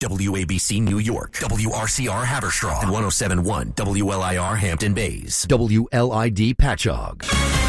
WABC New York, WRCR Haverstraw, and 107.1 WLIR Hampton Bays, WLID Patchogue.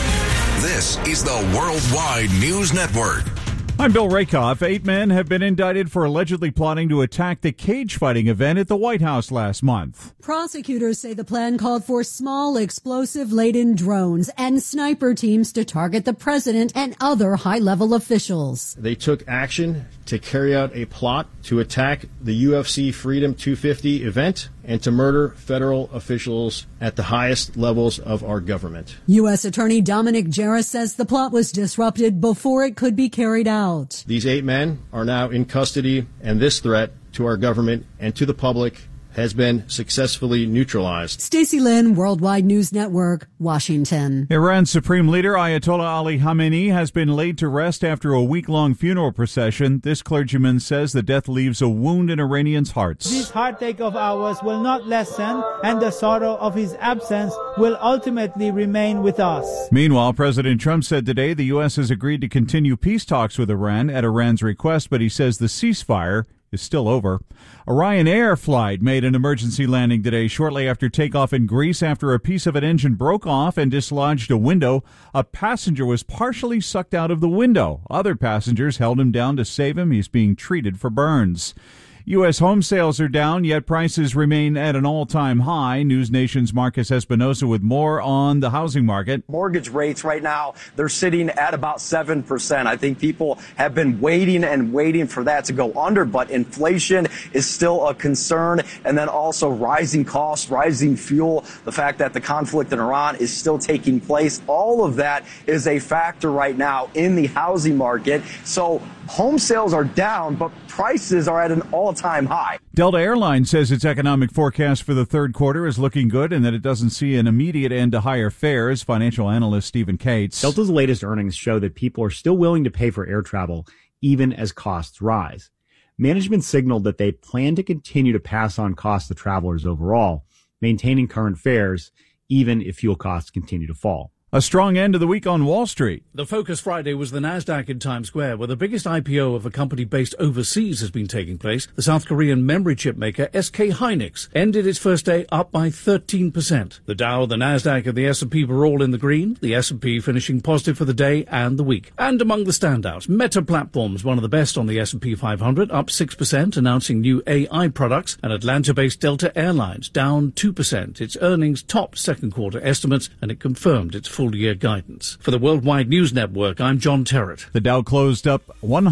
This is the Worldwide News Network. I'm Bill Rakoff. 8 men have been indicted for allegedly plotting to attack the cage fighting event at the White House last month. Prosecutors say the plan called for small explosive-laden drones and sniper teams to target the president and other high-level officials. They took action to carry out a plot to attack the UFC Freedom 250 event and to murder federal officials at the highest levels of our government. U.S. Attorney Dominic Jarris says the plot was disrupted before it could be carried out. These 8 men are now in custody, and this threat to our government and to the public has been successfully neutralized. Stacey Lynn, Worldwide News Network, Washington. Iran's Supreme Leader Ayatollah Ali Khamenei has been laid to rest after a week-long funeral procession. This clergyman says the death leaves a wound in Iranians' hearts. This heartache of ours will not lessen, and the sorrow of his absence will ultimately remain with us. Meanwhile, President Trump said today the U.S. has agreed to continue peace talks with Iran at Iran's request, but he says the ceasefire is still over. A Ryanair flight made an emergency landing today shortly after takeoff in Greece after a piece of an engine broke off and dislodged a window. A passenger was partially sucked out of the window. Other passengers held him down to save him. He's being treated for burns. U.S. home sales are down, yet prices remain at an all-time high. News Nation's Marcus Espinosa with more on the housing market. Mortgage rates right now, they're sitting at about 7%. I think people have been waiting and waiting for that to go under, but inflation is still a concern. And then also rising costs, rising fuel, the fact that the conflict in Iran is still taking place. All of that is a factor right now in the housing market. So home sales are down, but prices are at an all-time high. Delta Airlines says its economic forecast for the third quarter is looking good and that it doesn't see an immediate end to higher fares. Financial analyst Stephen Cates. Delta's latest earnings show that people are still willing to pay for air travel even as costs rise. Management signaled that they plan to continue to pass on costs to travelers overall, maintaining current fares even if fuel costs continue to fall. A strong end of the week on Wall Street. The focus Friday was the Nasdaq in Times Square, where the biggest IPO of a company based overseas has been taking place. The South Korean memory chip maker SK Hynix ended its first day up by 13%. The Dow, the Nasdaq, and the S&P were all in the green, the S&P finishing positive for the day and the week. And among the standouts, Meta Platforms, one of the best on the S&P 500, up 6%, announcing new AI products, and Atlanta-based Delta Airlines down 2%. Its earnings topped second quarter estimates, and it confirmed its full-year guidance. For the Worldwide News Network, I'm John Terrett. The Dow closed up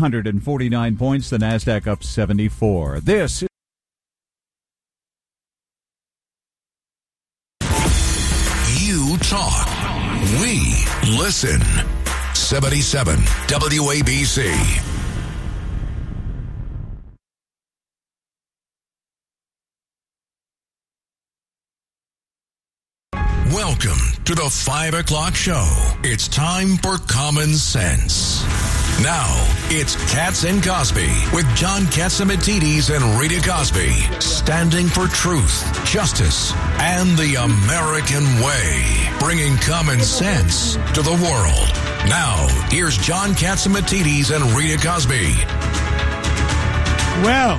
149 points, the Nasdaq up 74. This is You talk, we listen. 77 WABC. Welcome to the 5 o'clock show. It's time for Common Sense. Now, it's Katz and Cosby with John Catsimatidis and Rita Cosby, standing for truth, justice, and the American way, bringing common sense to the world. Now, here's John Catsimatidis and Rita Cosby. Well,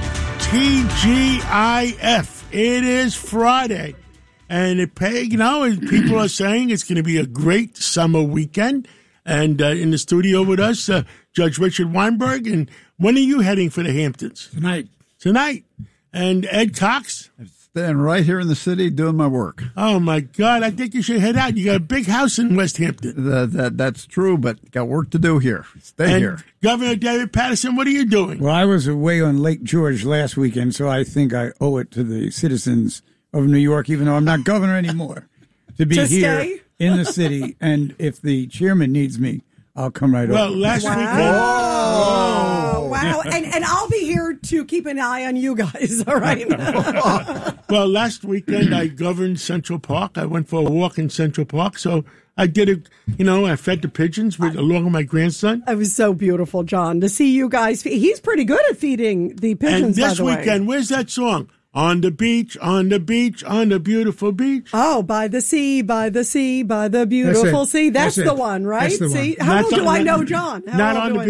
TGIF, it is Friday. And people are saying it's going to be a great summer weekend. And in the studio with us, Judge Richard Weinberg. And when are you heading for the Hamptons? Tonight. And Ed Cox? I'm staying right here in the city doing my work. Oh, my God. I think you should head out. You got a big house in West Hampton. That's true, but got work to do here. Stay here. Governor David Paterson, what are you doing? Well, I was away on Lake George last weekend, so I think I owe it to the citizens of New York, even though I'm not governor anymore, to be here in the city. And if the chairman needs me, I'll come right over. Well, last weekend. Wow. And I'll be here to keep an eye on you guys, all right? Well, last weekend I governed Central Park. I went for a walk in Central Park. So I did I fed the pigeons along with my grandson. It was so beautiful, John, to see you guys. He's pretty good at feeding the pigeons, and by the way. this weekend, where's that song? On the beach, on the beach, on the beautiful beach. Oh, by the sea, by the sea, by the beautiful sea. That's the one, right? That's the See, one. how well do I know John? Not on the beach?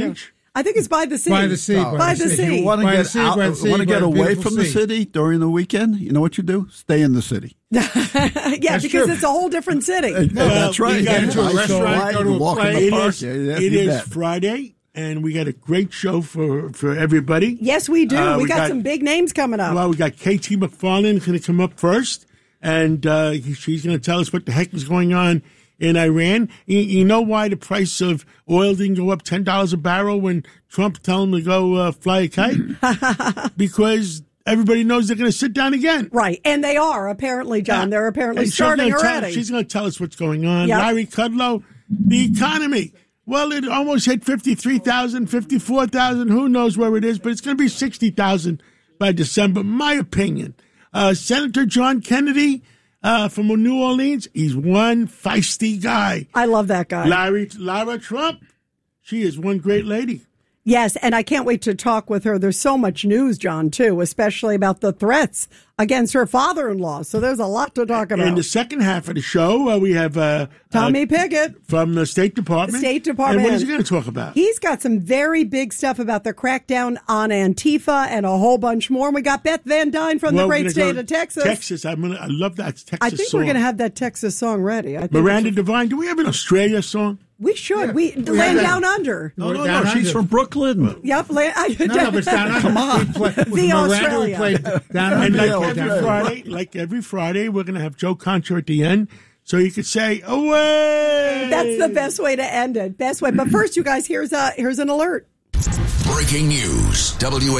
I think it's by the sea. By the sea. By the sea. You want to get away from the city during the weekend? You know what you do? Stay in the city. Yeah, that's because it's a whole different city. That's right. You got into a restaurant, go to walk in the park. It is Friday, and we got a great show for everybody. Yes, we do. We got some big names coming up. Well, we got KT McFarland going to come up first, and she's going to tell us what the heck is going on in Iran. You know why the price of oil didn't go up $10 a barrel when Trump told him to go fly a kite? Because everybody knows they're going to sit down again. Right, and they are, apparently, John. They're apparently starting already. She's going to tell us what's going on. Yep. Larry Kudlow, the economy. Well, it almost hit 53,000, 54,000. Who knows where it is, but it's going to be 60,000 by December, my opinion. Senator John Kennedy from New Orleans, he's one feisty guy. I love that guy. Lara Trump, she is one great lady. Yes, and I can't wait to talk with her. There's so much news, John, too, especially about the threats against her father-in-law. So there's a lot to talk about. In the second half of the show, we have Tommy Pickett from the State Department. State Department. And what is he going to talk about? He's got some very big stuff about the crackdown on Antifa and a whole bunch more. And we got Beth Van Dyne from the great state of Texas. Texas, I love that Texas I think song. we're going to have that Texas song ready. Miranda Devine, do we have an Australia song? We should. Yeah. We land down under. No. She's from Brooklyn. Yep. No, but it's down under. Come on. The Australia. We played down under. And like every Friday, we're going to have Joe Contra at the end. So you could say, away. That's the best way to end it. Best way. But first, you guys, here's an alert. Breaking news,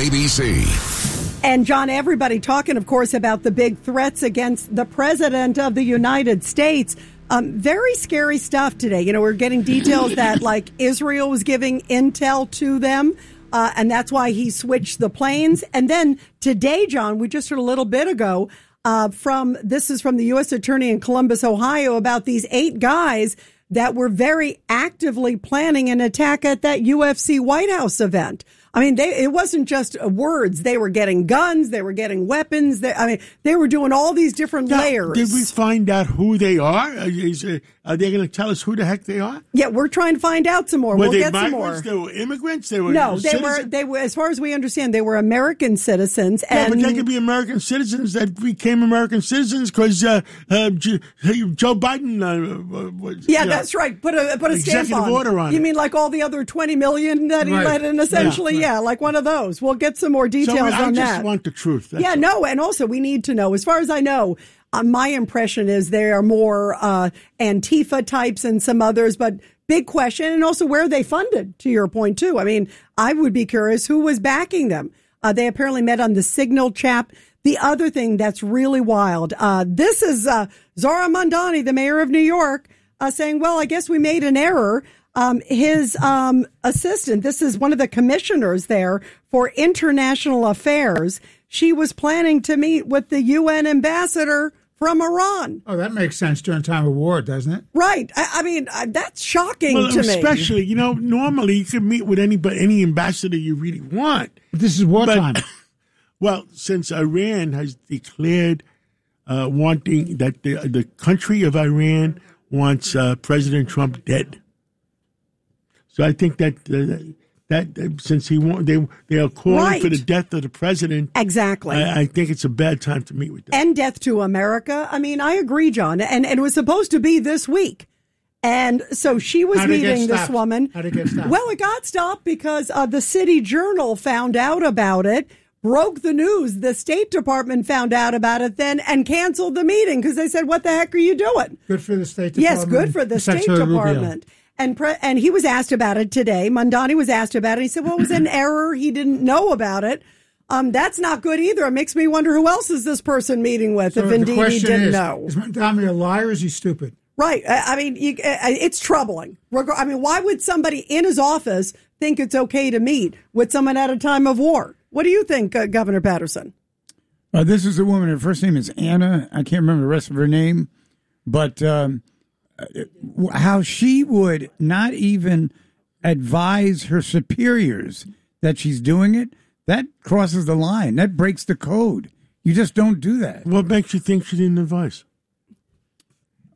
WABC. And, John, everybody talking, of course, about the big threats against the President of the United States. Very scary stuff today. You know, we're getting details that, like, Israel was giving intel to them, and that's why he switched the planes. And then today, John, we just heard a little bit ago this is from the U.S. Attorney in Columbus, Ohio, about these 8 guys that were very actively planning an attack at that UFC White House event. I mean, it wasn't just words. They were getting guns. They were getting weapons. They were doing all these different layers. Did we find out who they are? Are they going to tell us who the heck they are? Yeah, we're trying to find out some more. We'll get some more. They were immigrants? They were They were, as far as we understand, they were American citizens. Yeah, but they could be American citizens that became American citizens because Joe Biden that's right. Put a stamp on. Order on You it. mean like all the other 20 million that he let in, essentially? Yeah, like one of those. We'll get some more details on that. I just want the truth. And also we need to know, as far as I know, my impression is there are more Antifa types and some others, but big question. And also where are they funded, to your point, too? I mean, I would be curious who was backing them. They apparently met on the Signal chat. The other thing that's really wild, this is Zara Mandani, the mayor of New York, saying, well, I guess we made an error. His assistant, this is one of the commissioners there for international affairs. She was planning to meet with the UN ambassador from Iran. Oh, that makes sense during time of war, doesn't it? Right. I mean, that's shocking to me. Especially, normally you can meet with any ambassador you really want. But this is wartime. Well, since Iran has declared wanting that the country of Iran wants President Trump dead. So I think that since they are calling for the death of the president, exactly. I think it's a bad time to meet with them. And death to America. I mean, I agree, John. And it was supposed to be this week. And so she was meeting this woman. How did it get stopped? Well, it got stopped because the City Journal found out about it, broke the news. The State Department found out about it then and canceled the meeting because they said, what the heck are you doing? Good for the State Department. Yes, good for the State Department. And he was asked about it today. Mandani was asked about it. He said, well, it was an error. He didn't know about it. That's not good either. It makes me wonder who else is this person meeting with if indeed he didn't know. Is Mandani a liar or is he stupid? Right. I mean, it's troubling. I mean, why would somebody in his office think it's okay to meet with someone at a time of war? What do you think, Governor Patterson? This is a woman. Her first name is Anna. I can't remember the rest of her name. But how she would not even advise her superiors that she's doing it, that crosses the line. That breaks the code. You just don't do that. What makes you think she didn't advise?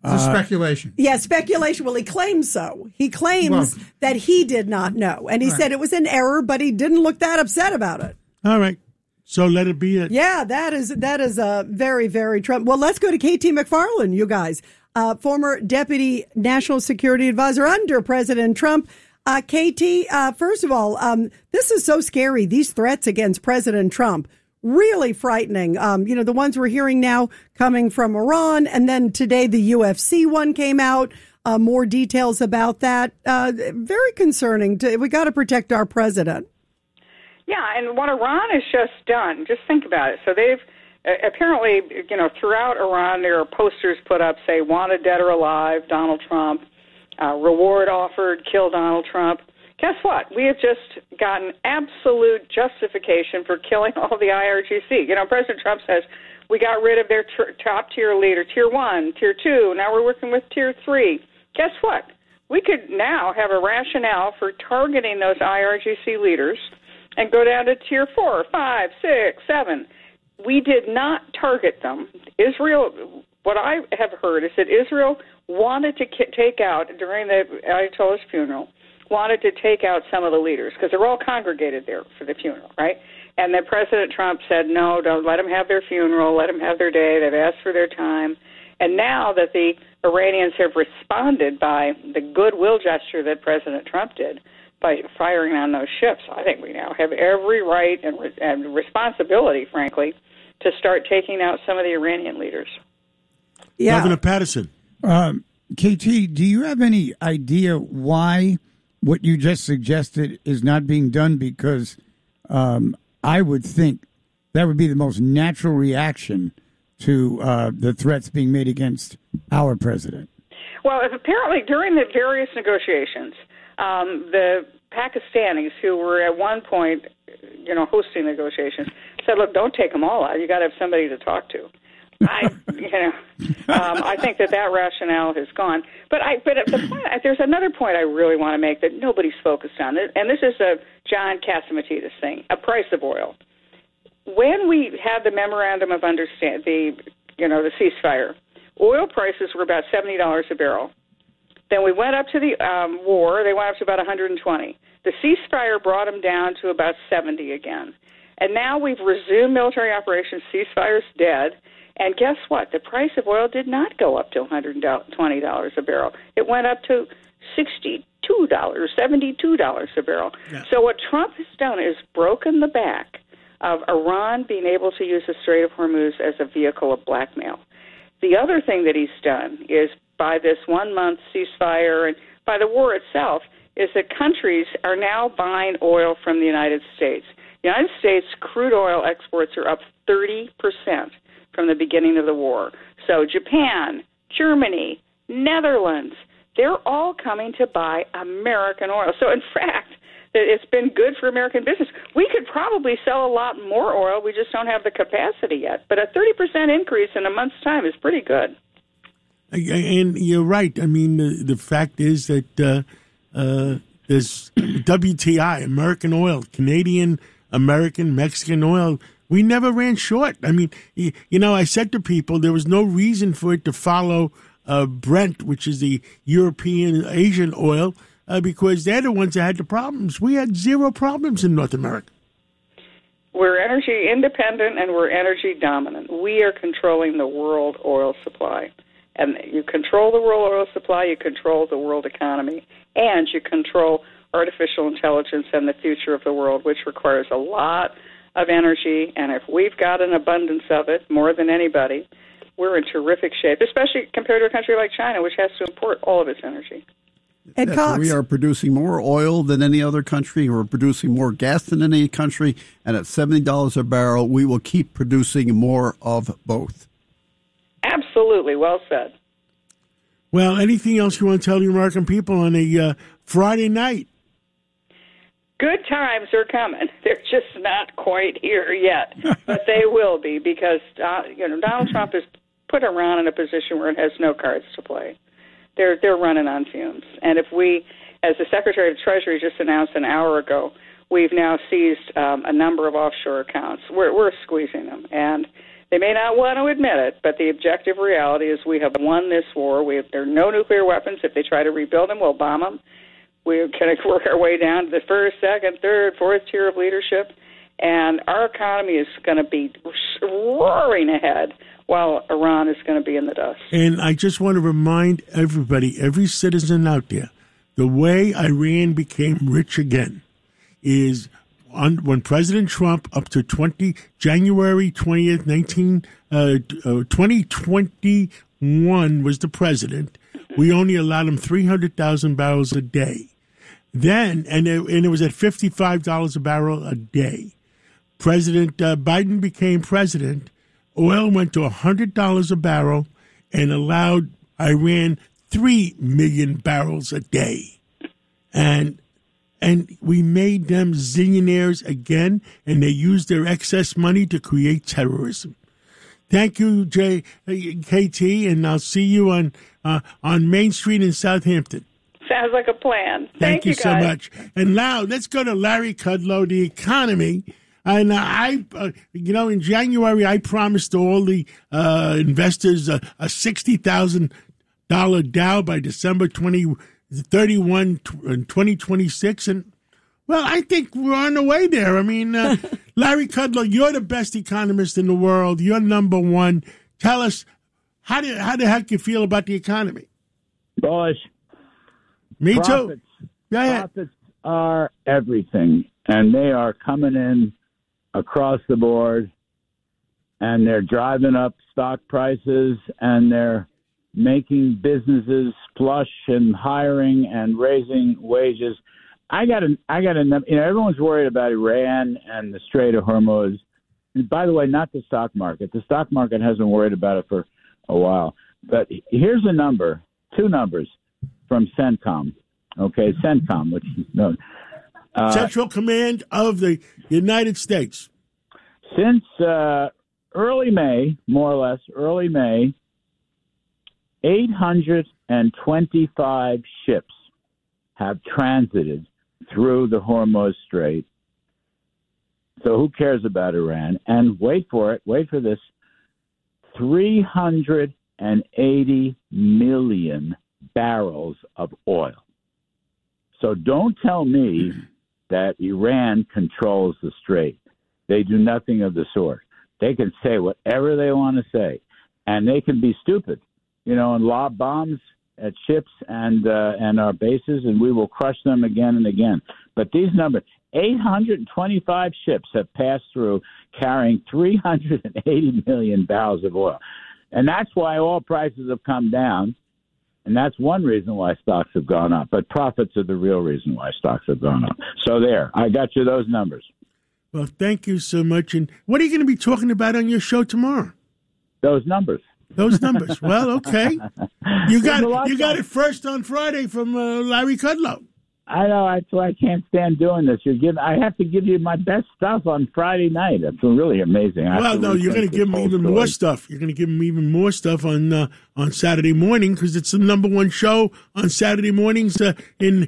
It's speculation. Yeah, speculation. Well, he claims so. He claims that he did not know. And he said it was an error, but he didn't look that upset about it. All right. So let it be it. Yeah, that is a very, very Trump. Well, let's go to KT McFarland, you guys. Former Deputy National Security Advisor under President Trump. KT, first of all, this is so scary. These threats against President Trump, really frightening. The ones we're hearing now coming from Iran. And then today the UFC one came out. More details about that. Very concerning. We got to protect our president. Yeah, and what Iran has just done, just think about it. So they've apparently, throughout Iran, there are posters put up, say, wanted dead or alive, Donald Trump, reward offered, kill Donald Trump. Guess what? We have just gotten absolute justification for killing all the IRGC. President Trump says we got rid of their top-tier leader, Tier 1, Tier 2. Now we're working with Tier 3. Guess what? We could now have a rationale for targeting those IRGC leaders and go down to Tier 4, 5, 6, 7. We did not target them. Israel, what I have heard is that Israel wanted to take out, during the Ayatollah's funeral, wanted to take out some of the leaders because they're all congregated there for the funeral, right? And then President Trump said, no, don't let them have their funeral, let them have their day. They've asked for their time. And now that the Iranians have responded by the goodwill gesture that President Trump did, by firing on those ships, I think we now have every right and responsibility, frankly, to start taking out some of the Iranian leaders. Yeah. Governor Patterson. KT, do you have any idea why what you just suggested is not being done? Because I would think that would be the most natural reaction to the threats being made against our president. Well, apparently during the various negotiations, the Pakistanis who were at one point, hosting negotiations, said, "Look, don't take them all out. You got to have somebody to talk to." I think that rationale has gone. But the point, there's another point I really want to make that nobody's focused on, and this is a John Catsimatidis thing: a price of oil. When we had the memorandum of understanding, the ceasefire, oil prices were about $70 a barrel. Then we went up to the war. They went up to about 120. The ceasefire brought them down to about 70 again. And now we've resumed military operations. Ceafire's dead. And guess what? The price of oil did not go up to $120 a barrel. It went up to $62, $72 a barrel. Yeah. So what Trump has done is broken the back of Iran being able to use the Strait of Hormuz as a vehicle of blackmail. The other thing that he's done is, by this 1 month ceasefire and by the war itself, is that countries are now buying oil from the United States. The United States crude oil exports are up 30% from the beginning of the war. So Japan, Germany, Netherlands, they're all coming to buy American oil. So in fact, it's been good for American business. We could probably sell a lot more oil. We just don't have the capacity yet. But a 30% increase in a month's time is pretty good. And you're right. I mean, the fact is that there's WTI, American oil, Canadian, American, Mexican oil. We never ran short. I mean, I said to people there was no reason for it to follow Brent, which is the European, Asian oil, because they're the ones that had the problems. We had zero problems in North America. We're energy independent and we're energy dominant. We are controlling the world oil supply. And you control the world oil supply, you control the world economy, and you control artificial intelligence and the future of the world, which requires a lot of energy. And if we've got an abundance of it, more than anybody, we're in terrific shape, especially compared to a country like China, which has to import all of its energy. Ed Cox. We are producing more oil than any other country. We're producing more gas than any country. And at $70 a barrel, we will keep producing more of both. Absolutely. Well said. Well, anything else you want to tell the American people on a Friday night? Good times are coming. They're just not quite here yet, but they will be because Donald Trump has put Iran in a position where it has no cards to play. They're running on fumes, and if we, as the Secretary of the Treasury just announced an hour ago, we've now seized a number of offshore accounts. We're squeezing them, and They may not want to admit it, but the objective reality is we have won this war. There are no nuclear weapons. If they try to rebuild them, we'll bomb them. We're going to work our way down to the first, second, third, fourth tier of leadership, and our economy is going to be roaring ahead while Iran is going to be in the dust. And I just want to remind everybody, every citizen out there, the way Iran became rich again is when President Trump, up to January 20th, 2021, was the president, we only allowed him 300,000 barrels a day. Then, and it was at $55 a barrel a day. President Biden became president. Oil went to $100 a barrel and allowed Iran 3 million barrels a day. And we made them zillionaires again, and they used their excess money to create terrorism. Thank you, KT, and I'll see you on Main Street in Southampton. Sounds like a plan. Thank you guys. so much. And now let's go to Larry Kudlow, the economy. And in January, I promised all the investors a $60,000 Dow by December 31, 2026. And, well, I think we're on the way there. I mean, Larry Kudlow, you're the best economist in the world. You're number one. Tell us, how the heck you feel about the economy? Bullish. Me Profits. too. Go ahead. Profits are everything, and they are coming in across the board, and they're driving up stock prices, and they're making businesses flush and hiring and raising wages. I got a everyone's worried about Iran and the Strait of Hormuz. And by the way, not the stock market. The stock market hasn't worried about it for a while. But here's a number, two numbers from CENTCOM. Okay, CENTCOM, which is known. Central Command of the United States. Since early May, more or less, 825 ships have transited through the Hormuz Strait. So who cares about Iran? And wait for this, 380 million barrels of oil. So don't tell me that Iran controls the strait. They do nothing of the sort. They can say whatever they want to say, and they can be stupid, and lob bombs at ships and our bases, and we will crush them again and again. But these numbers, 825 ships have passed through carrying 380 million barrels of oil. And that's why oil prices have come down. And that's one reason why stocks have gone up. But profits are the real reason why stocks have gone up. So there, I got you those numbers. Well, thank you so much. And what are you going to be talking about on your show tomorrow? Those numbers. Those numbers. Well, okay. You got it first on Friday from Larry Kudlow. I know. That's why I can't stand doing this. I have to give you my best stuff on Friday night. That's really amazing. Well, no, you're going to give him even more stuff. You're going to give him even more stuff on Saturday morning because it's the number one show on Saturday mornings in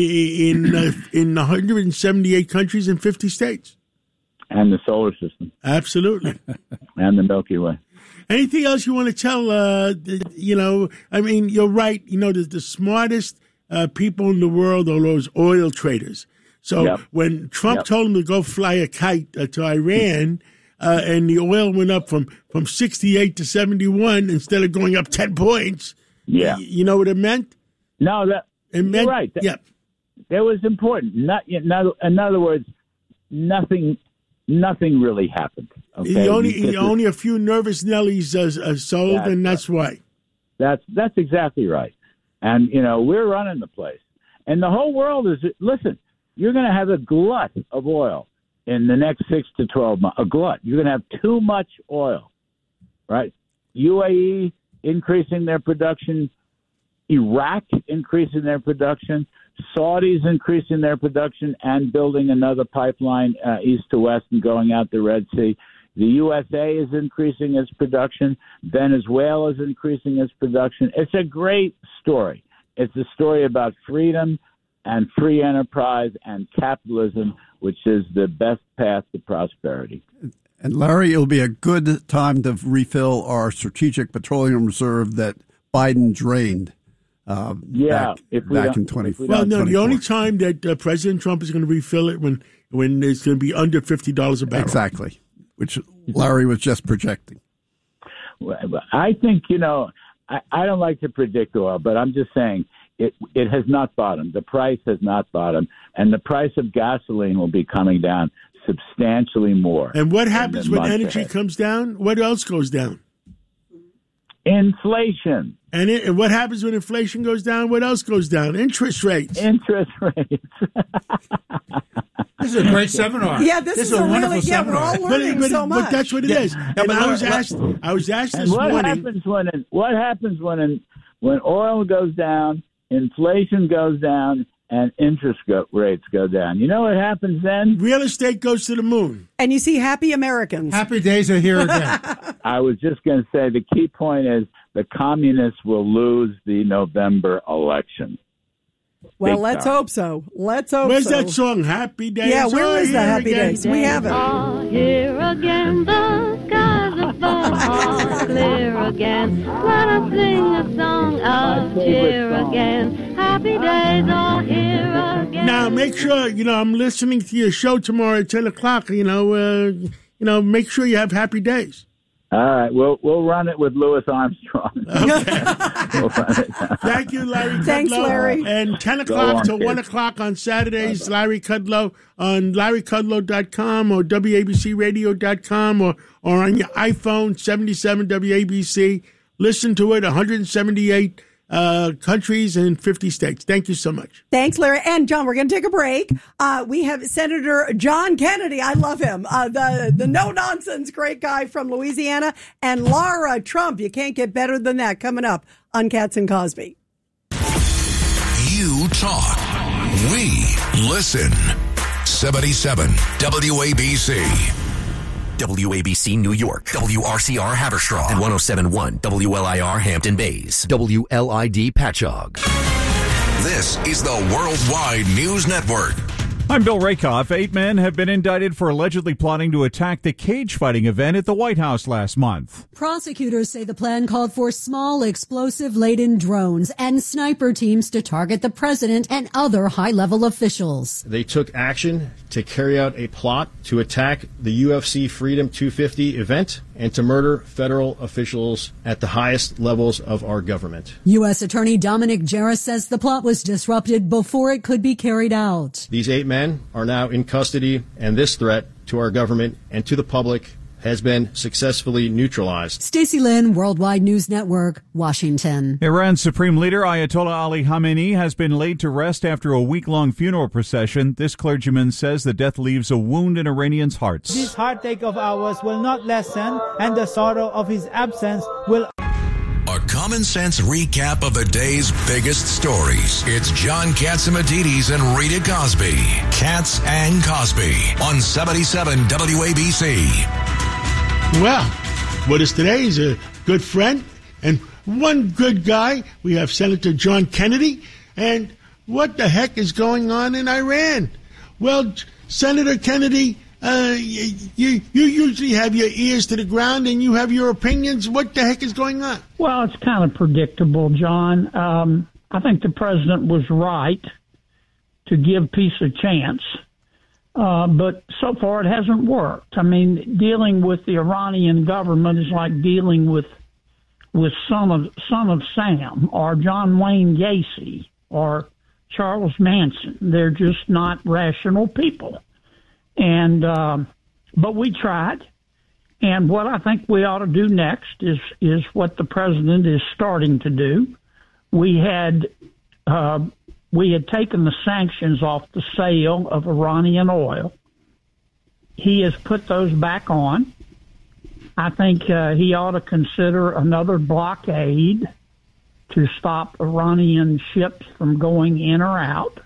178 countries and 50 states. And the solar system. Absolutely. And the Milky Way. Anything else you want to tell? I mean, you're right. The smartest people in the world are those oil traders. So when Trump told him to go fly a kite to Iran, and the oil went up from 68 to 71 instead of going up 10 points, you know what it meant? No, it meant, you're right. That was important. In other words, nothing really happened. Okay? Only a few nervous Nellies sold, and that's why. That's exactly right. And, we're running the place. And the whole world listen, you're going to have a glut of oil in the next 6 to 12 months. A glut. You're going to have too much oil, right? UAE increasing their production. Iraq increasing their production. Saudis increasing their production and building another pipeline east to west and going out the Red Sea. The USA is increasing its production. Venezuela is increasing its production. It's a great story. It's a story about freedom and free enterprise and capitalism, which is the best path to prosperity. And Larry, it'll be a good time to refill our strategic petroleum reserve that Biden drained. Back in 2024. Well, no, the only time that President Trump is going to refill it when it's going to be under $50 a barrel. Exactly, which Larry was just projecting. I think, I don't like to predict oil, but I'm just saying it has not bottomed. The price has not bottomed, and the price of gasoline will be coming down substantially more. And what happens when energy comes down? What else goes down? Inflation. And what happens when inflation goes down? What else goes down? Interest rates. Interest rates. This is a great seminar. Yeah, this is a wonderful seminar. We're all learning so much. But that's what it is. And I was asked this morning. What happens when oil goes down, inflation goes down, and interest rates go down? You know what happens then? Real estate goes to the moon. And you see happy Americans. Happy days are here again. I was just going to say the key point is the communists will lose the November election. Well, let's hope so. Let's hope Where's so. that song, Happy Days? Yeah, where is the Happy Days? We have it. Here again, the skies above are clear again. Let us sing a song of cheer again. Happy days are here again. Now, make sure, I'm listening to your show tomorrow at 10 o'clock. Make sure you have happy days. All right, we'll run it with Louis Armstrong. Okay. Thank you, Larry Kudlow. Thanks, Larry. And 10 o'clock to 1 o'clock on Saturdays, Larry Kudlow on LarryKudlow.com or WABCRadio.com or on your iPhone, 77 WABC. Listen to it, 178 countries and 50 states. Thank you so much. Thanks, Larry. And John, we're going to take a break. We have Senator John Kennedy. I love him. The no-nonsense great guy from Louisiana. And Laura Trump. You can't get better than that coming up on Katz and Cosby. You talk. We listen. 77 WABC. WABC New York, WRCR Haverstraw, and 107.1 WLIR Hampton Bays, WLID Patchogue. This is the Worldwide News Network. I'm Bill Rakoff. 8 men have been indicted for allegedly plotting to attack the cage fighting event at the White House last month. Prosecutors say the plan called for small explosive-laden drones and sniper teams to target the president and other high-level officials. They took action to carry out a plot to attack the UFC Freedom 250 event and to murder federal officials at the highest levels of our government. U.S. Attorney Dominic Jarris says the plot was disrupted before it could be carried out. These 8 men are now in custody, and this threat to our government and to the public has been successfully neutralized. Stacey Lynn, Worldwide News Network, Washington. Iran's Supreme Leader Ayatollah Ali Khamenei has been laid to rest after a week-long funeral procession. This clergyman says the death leaves a wound in Iranians' hearts. This heartache of ours will not lessen, and the sorrow of his absence will... A common sense recap of the day's biggest stories. It's John Catsimatidis and Rita Cosby. Katz and Cosby on 77 WABC. Well, what is today is a good friend and one good guy. We have Senator John Kennedy. And what the heck is going on in Iran? Well, Senator Kennedy, you usually have your ears to the ground and you have your opinions. What the heck is going on? Well, it's kind of predictable, John. I think the president was right to give peace a chance. But so far it hasn't worked. I mean, dealing with the Iranian government is like dealing with Son of Sam or John Wayne Gacy or Charles Manson. They're just not rational people. And but we tried. And what I think we ought to do next is what the president is starting to do. We had taken the sanctions off the sale of Iranian oil. He has put those back on. I think he ought to consider another blockade to stop Iranian ships from going in or out.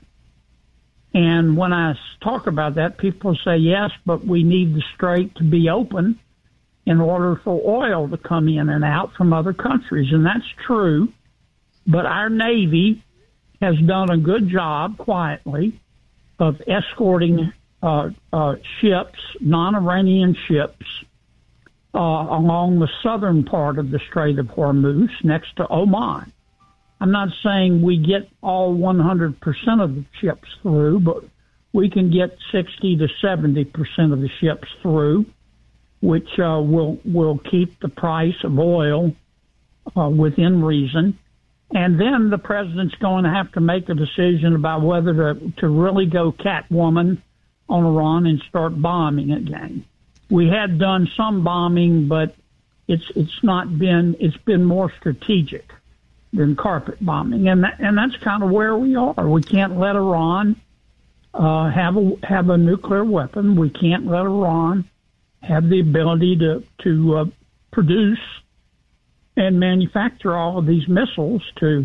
And when I talk about that, people say, yes, but we need the strait to be open in order for oil to come in and out from other countries. And that's true. But our Navy has done a good job quietly of escorting ships, non-Iranian ships, along the southern part of the Strait of Hormuz next to Oman. I'm not saying we get all 100% of the ships through, but we can get 60 to 70% of the ships through, which will keep the price of oil within reason. And then the president's going to have to make a decision about whether to really go Catwoman on Iran and start bombing again. We had done some bombing, but it's been more strategic than carpet bombing, and that's kind of where we are. We can't let Iran have a nuclear weapon. We can't let Iran have the ability to produce and manufacture all of these missiles to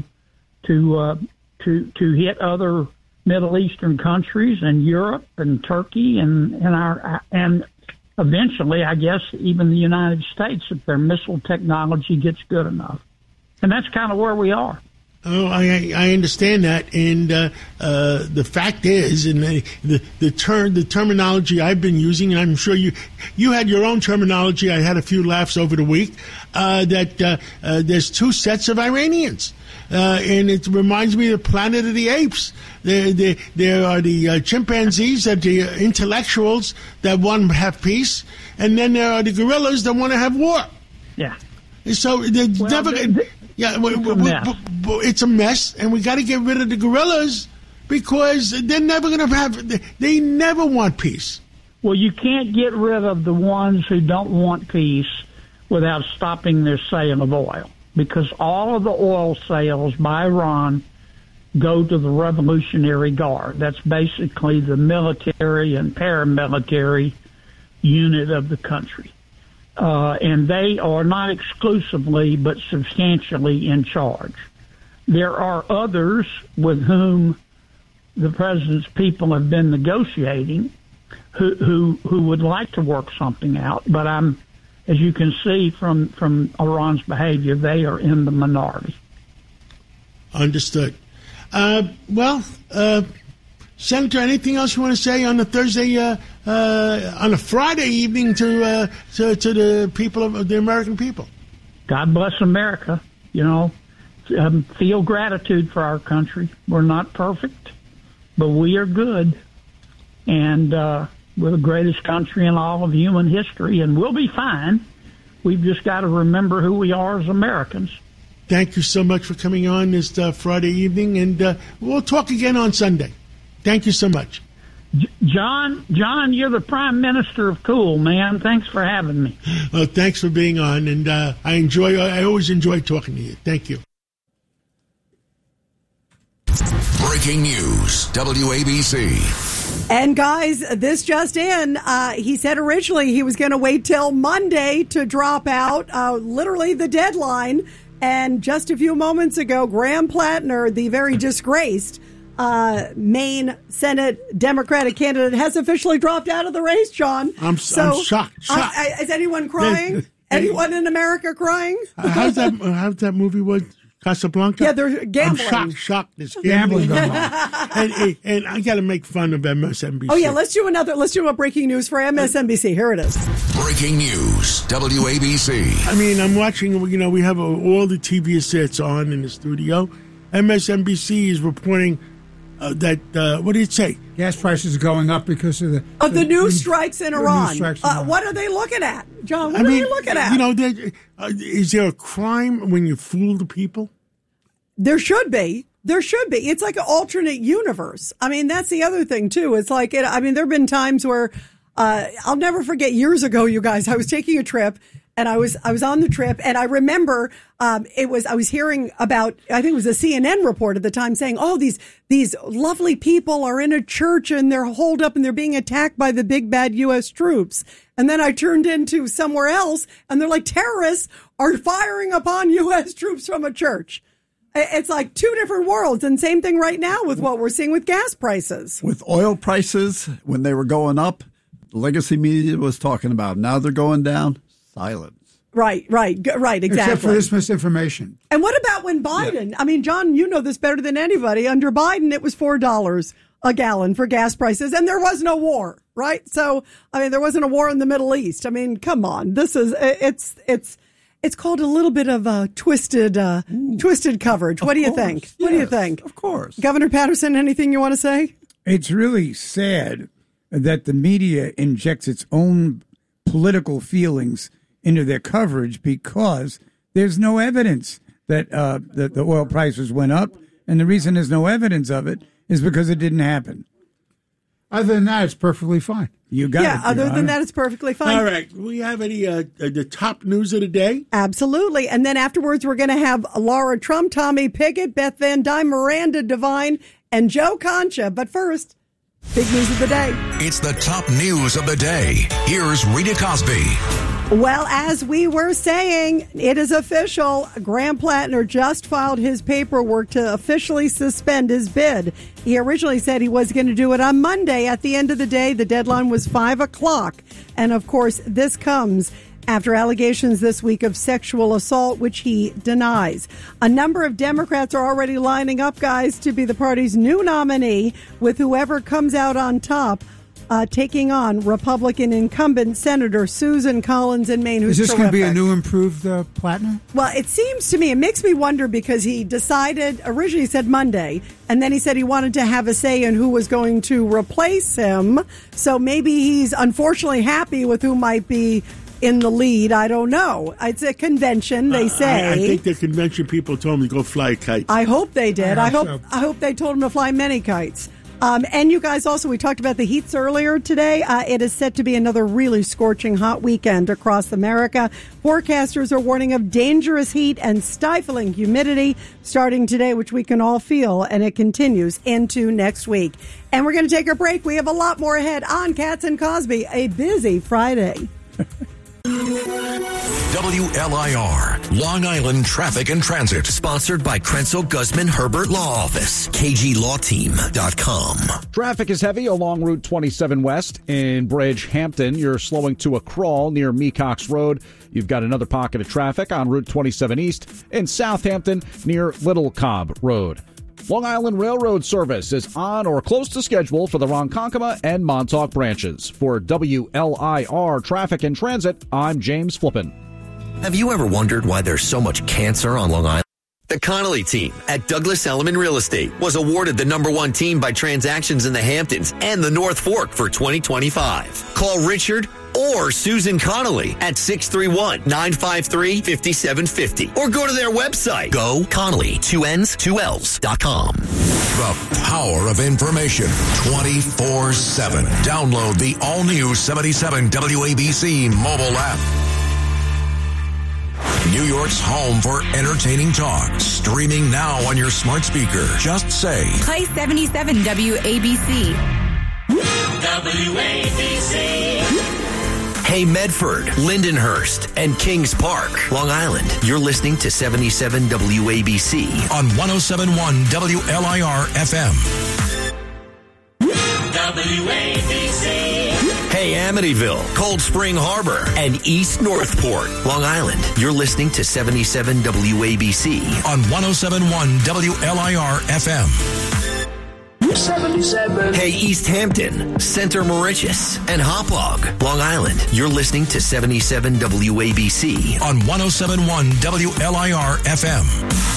hit other Middle Eastern countries and Europe and Turkey and eventually, I guess, even the United States if their missile technology gets good enough. And that's kind of where we are. Oh, I understand that, and the fact is, and the terminology I've been using, and I'm sure you had your own terminology. I had a few laughs over the week. That there's two sets of Iranians, and it reminds me of Planet of the Apes. There are the chimpanzees, that the intellectuals that want to have peace, and then there are the gorillas that want to have war. Yeah. So it's a mess, and we got to get rid of the gorillas because they're never going to they never want peace. Well, you can't get rid of the ones who don't want peace without stopping their sale of oil, because all of the oil sales by Iran go to the Revolutionary Guard. That's basically the military and paramilitary unit of the country. And they are not exclusively, but substantially in charge. There are others with whom the president's people have been negotiating who would like to work something out. But as you can see from Iran's behavior, they are in the minority. Understood. Senator, anything else you want to say on the Thursday, on a Friday evening to the people of the American people? God bless America. Feel gratitude for our country. We're not perfect, but we are good, and we're the greatest country in all of human history, and we'll be fine. We've just got to remember who we are as Americans. Thank you so much for coming on this Friday evening, and we'll talk again on Sunday. Thank you so much. John, you're the Prime Minister of Cool, man. Thanks for having me. Well, thanks for being on, and I always enjoy talking to you. Thank you. Breaking news, WABC. And guys, this just in, he said originally he was going to wait till Monday to drop out, literally the deadline. And just a few moments ago, Graham Plattner, the very disgraced Maine Senate Democratic candidate, has officially dropped out of the race, John. I'm shocked. Is anyone crying? Anyone in America crying? How's that movie was? Casablanca? Yeah, they're gambling. I'm shocked. There's gambling going on. and I got to make fun of MSNBC. Oh, yeah, let's do a breaking news for MSNBC. Here it is. Breaking news, WABC. I mean, I'm watching, we have all the TV sets on in the studio. MSNBC is reporting that, what did it say? Gas prices are going up because of the new strikes in Iran. What are they looking at, John? What are they looking at? Is there a crime when you fool the people? There should be. It's like an alternate universe. I mean, that's the other thing, too. It's like, there have been times where, I'll never forget years ago, you guys, I was taking a trip. And I was on the trip, and I remember I was hearing about, I think it was a CNN report at the time, saying, "Oh, these lovely people are in a church and they're holed up and they're being attacked by the big bad U.S. troops." And then I turned into somewhere else, and they're like, terrorists are firing upon U.S. troops from a church. It's like two different worlds, and same thing right now with what we're seeing with gas prices. With oil prices, when they were going up, the legacy media was talking about. Now they're going down. Silence. Right, exactly. Except for this misinformation. And what about when Biden, I mean, John, you know this better than anybody. Under Biden, it was $4 a gallon for gas prices, and there was no war, right? So, I mean, there wasn't a war in the Middle East. I mean, come on. This is, it's called a little bit of twisted coverage. What do you think? Yes, What do you think? Of course. Governor Patterson, anything you want to say? It's really sad that the media injects its own political feelings into their coverage because there's no evidence that the oil prices went up. And the reason there's no evidence of it is because it didn't happen. Other than that, it's perfectly fine. You got it. Yeah, other than that, it's perfectly fine. All right. Do we have any the top news of the day? Absolutely. And then afterwards, we're going to have Laura Trump, Tommy Pickett, Beth Van Dyne, Miranda Devine, and Joe Concha. But first, big news of the day. It's the top news of the day. Here's Rita Cosby. Well, as we were saying, it is official. Graham Plattner just filed his paperwork to officially suspend his bid. He originally said he was going to do it on Monday. At the end of the day, the deadline was 5 o'clock. And of course, this comes after allegations this week of sexual assault, which he denies. A number of Democrats are already lining up, guys, to be the party's new nominee, with whoever comes out on top taking on Republican incumbent Senator Susan Collins in Maine, who's Is this going to be a terrific. new improved Plattner? Well, it seems to me, it makes me wonder because he decided, originally he said Monday, and then he said he wanted to have a say in who was going to replace him. So maybe he's unfortunately happy with who might be in the lead. I don't know. It's a convention, they say. I think the convention people told him to go fly a kite. I hope they did. I so. hope they told him to fly many kites. And you guys also, we talked about the heats earlier today. It is set to be another really scorching hot weekend across America. Forecasters are warning of dangerous heat and stifling humidity starting today, which we can all feel, and it continues into next week. And we're going to take a break. We have a lot more ahead on Katz and Cosby, a busy Friday. WLIR, Long Island Traffic and Transit. Sponsored by Krenzel Guzman Herbert Law Office. KGLawTeam.com. Traffic is heavy along Route 27 West in Bridgehampton. You're slowing to a crawl near Mecox Road. You've got another pocket of traffic on Route 27 East in Southampton near Little Cobb Road. Long Island Railroad service is on or close to schedule for the Ronkonkoma and Montauk branches. For WLIR Traffic and Transit, I'm James Flippin. Have you ever wondered why there's so much cancer on Long Island? The Connolly team at Douglas Elliman Real Estate was awarded the #1 team by Transactions in the Hamptons and the North Fork for 2025. Call Richard or Susan Connolly at 631-953-5750 or go to their website, GoConnolly2Ls2Ls.com. The power of information 24/7. Download the all-new 77 WABC mobile app. New York's home for entertaining talk. Streaming now on your smart speaker. Just say, Play 77 WABC. WABC. Hey, Medford, Lindenhurst, and Kings Park, Long Island. You're listening to 77 WABC on 107.1 WLIR FM. WABC. Hey, Amityville, Cold Spring Harbor, and East Northport, Long Island. You're listening to 77 WABC on 107.1 WLIR FM. 77. Hey, East Hampton, Center Mauritius, and Hauppauge, Long Island. You're listening to 77 WABC on 107.1 WLIR FM.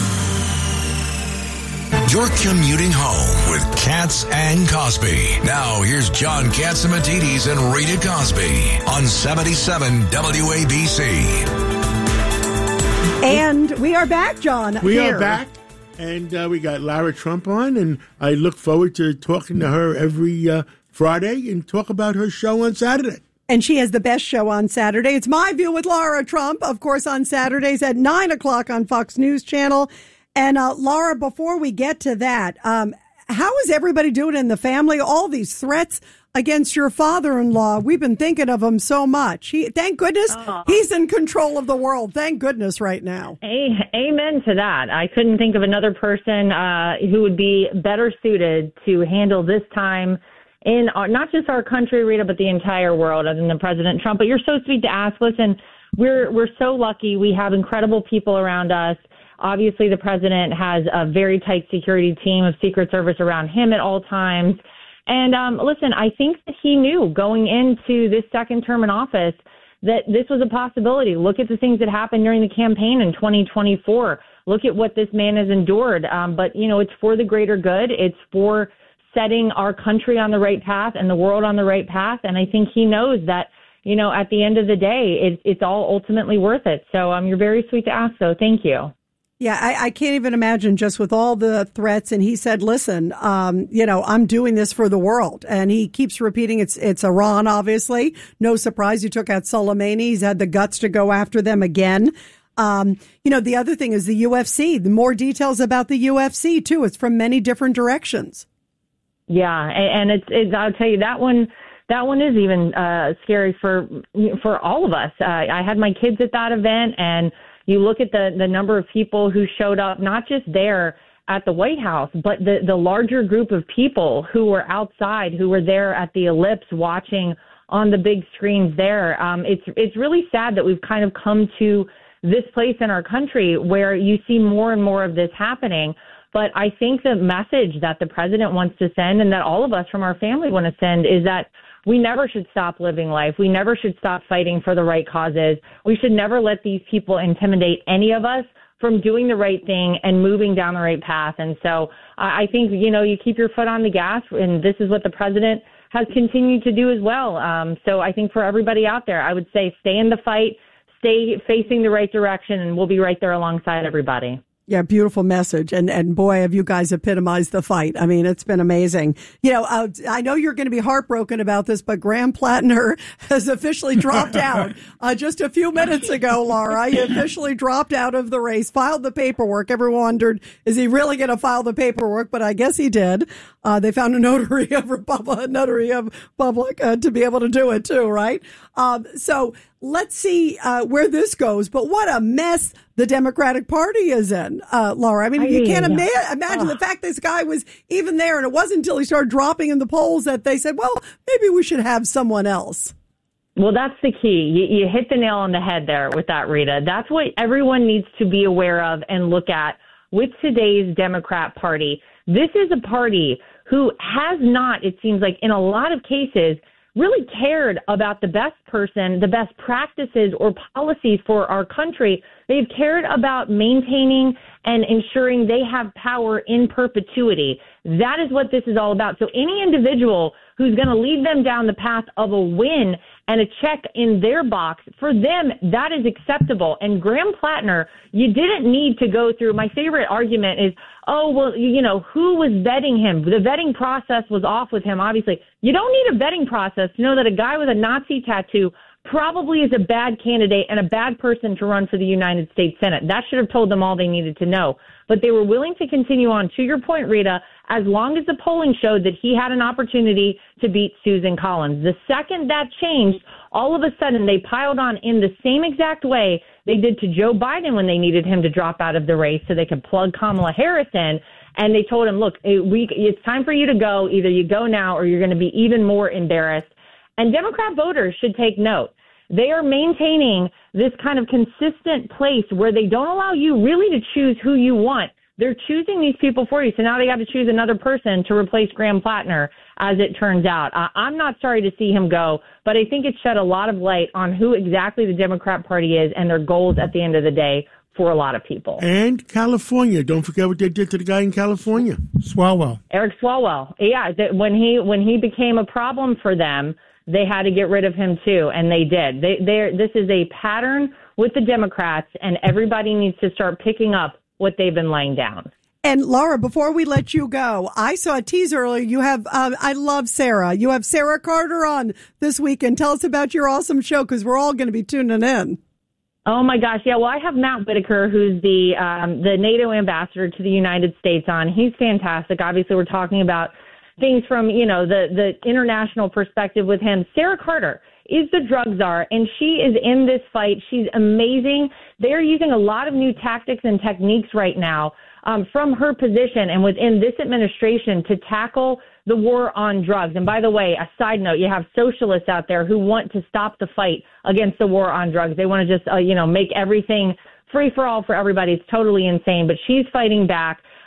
You're commuting home with Katz and Cosby. Now, here's John Catsimatidis and Rita Cosby on 77 WABC. And we are back, John. We are back, and we got Lara Trump on, and I look forward to talking to her every Friday and talk about her show on Saturday. And she has the best show on Saturday. It's My View with Lara Trump, of course, on Saturdays at 9 o'clock on Fox News Channel. And Laura, before we get to that, how is everybody doing in the family? All these threats against your father-in-law. We've been thinking of him so much. Thank goodness he's in control of the world. Thank goodness right now. Amen to that. I couldn't think of another person who would be better suited to handle this time in not just our country, Rita, but the entire world other than President Trump. But you're so sweet to ask. Listen, we're so lucky. We have incredible people around us. Obviously, the president has a very tight security team of Secret Service around him at all times. And listen, I think that he knew going into this second term in office that this was a possibility. Look at the things that happened during the campaign in 2024. Look at what this man has endured. But, it's for the greater good. It's for setting our country on the right path and the world on the right path. And I think he knows that, at the end of the day, it's all ultimately worth it. So you're very sweet to ask, though. Thank you. Yeah, I can't even imagine just with all the threats. And he said, listen, I'm doing this for the world. And he keeps repeating it's Iran, obviously. No surprise. You took out Soleimani. He's had the guts to go after them again. The other thing is the UFC. The more details about the UFC, too. It's from many different directions. Yeah, and it's I'll tell you, that one is even scary for all of us. I had my kids at that event, and you look at the number of people who showed up, not just there at the White House, but the larger group of people who were outside, who were there at the Ellipse watching on the big screens there. It's really sad that we've kind of come to this place in our country where you see more and more of this happening. But I think the message that the president wants to send, and that all of us from our family want to send, is that we never should stop living life. We never should stop fighting for the right causes. We should never let these people intimidate any of us from doing the right thing and moving down the right path. And so I think, you keep your foot on the gas, and this is what the president has continued to do as well. So I think for everybody out there, I would say stay in the fight, stay facing the right direction, and we'll be right there alongside everybody. Yeah, beautiful message. And boy, have you guys epitomized the fight. I mean, it's been amazing. I know you're going to be heartbroken about this, but Graham Plattner has officially dropped out just a few minutes ago, Laura. He officially dropped out of the race, filed the paperwork. Everyone wondered, is he really going to file the paperwork? But I guess he did. They found a notary of public to be able to do it too, right? So let's see where this goes. But what a mess the Democratic Party is in, Laura. I mean, you can't imagine the fact this guy was even there, and it wasn't until he started dropping in the polls that they said, well, maybe we should have someone else. Well, that's the key. You hit the nail on the head there with that, Rita. That's what everyone needs to be aware of and look at with today's Democrat Party. This is a party who has not, it seems like in a lot of cases, really cared about the best person, the best practices or policies for our country. They've cared about maintaining and ensuring they have power in perpetuity. That is what this is all about. So any individual who's going to lead them down the path of a win and a check in their box, for them, that is acceptable. And Graham Plattner, you didn't need to go through, my favorite argument is, oh, well, who was vetting him? The vetting process was off with him, obviously. You don't need a vetting process to know that a guy with a Nazi tattoo probably is a bad candidate and a bad person to run for the United States Senate. That should have told them all they needed to know. But they were willing to continue on, to your point, Rita, as long as the polling showed that he had an opportunity to beat Susan Collins. The second that changed, all of a sudden they piled on in the same exact way they did to Joe Biden when they needed him to drop out of the race so they could plug Kamala Harris in. And they told him, look, it's time for you to go. Either you go now or you're going to be even more embarrassed. And Democrat voters should take note. They are maintaining this kind of consistent place where they don't allow you really to choose who you want. They're choosing these people for you. So now they got to choose another person to replace Graham Plattner, as it turns out. I'm not sorry to see him go, but I think it shed a lot of light on who exactly the Democrat Party is and their goals at the end of the day for a lot of people. And California. Don't forget what they did to the guy in California. Swalwell. Eric Swalwell. Yeah, when he became a problem for them, they had to get rid of him too, and they did. This is a pattern with the Democrats, and everybody needs to start picking up what they've been laying down. And Laura, before we let you go, I saw a tease earlier. You have, I love Sarah. You have Sarah Carter on this weekend. Tell us about your awesome show, because we're all going to be tuning in. Oh my gosh, yeah. Well, I have Matt Whitaker, who's the NATO ambassador to the United States, on. He's fantastic. Obviously, we're talking about things from, the international perspective with him. Sarah Carter is the drug czar, and she is in this fight. She's amazing. They're using a lot of new tactics and techniques right now from her position and within this administration to tackle the war on drugs. And by the way, a side note, you have socialists out there who want to stop the fight against the war on drugs. They want to just, make everything free for all for everybody. It's totally insane, but she's fighting back.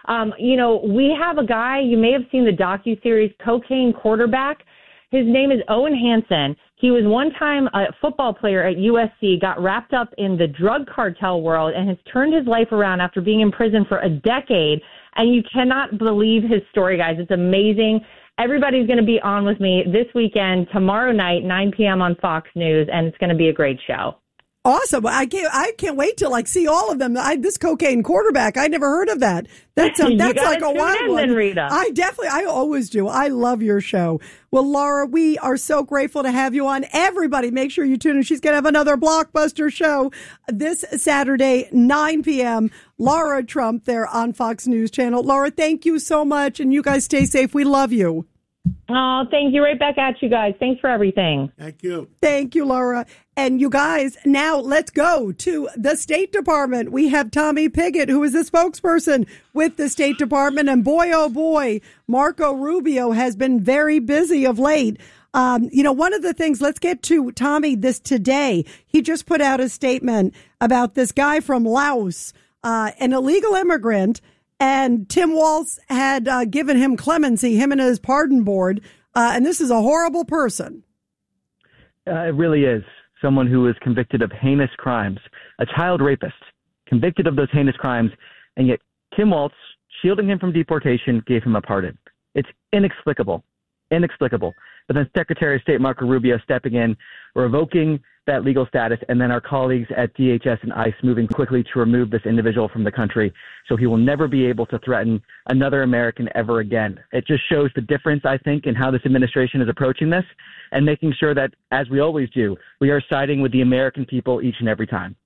We have a guy, you may have seen the docuseries Cocaine Quarterback. His name is Owen Hansen. He was one time a football player at USC, got wrapped up in the drug cartel world, and has turned his life around after being in prison for a decade. And you cannot believe his story, guys. It's amazing. Everybody's going to be on with me this weekend, tomorrow night, 9 p.m. on Fox News, and it's going to be a great show. Awesome. I can't wait to see all of them. This Cocaine Quarterback, I never heard of that. That's like a wild one. Rita. I always do. I love your show. Well, Laura, we are so grateful to have you on. Everybody, make sure you tune in. She's going to have another blockbuster show this Saturday, 9 p.m. Laura Trump there on Fox News Channel. Laura, thank you so much. And you guys stay safe. We love you. Oh, thank you. Right back at you guys. Thanks for everything. Thank you. Thank you, Laura. And you guys, now let's go to the State Department. We have Tommy Pigott, who is the spokesperson with the State Department. And boy, oh boy, Marco Rubio has been very busy of late. One of the things, let's get to Tommy this today. He just put out a statement about this guy from Laos, an illegal immigrant. And Tim Walz had given him clemency, him and his pardon board. And this is a horrible person. It really is. Someone who was convicted of heinous crimes, a child rapist, convicted of those heinous crimes. And yet Tim Walz, shielding him from deportation, gave him a pardon. It's inexplicable. But then Secretary of State Marco Rubio stepping in, revoking that legal status, and then our colleagues at DHS and ICE moving quickly to remove this individual from the country so he will never be able to threaten another American ever again. It just shows the difference, I think, in how this administration is approaching this and making sure that, as we always do, we are siding with the American people each and every time.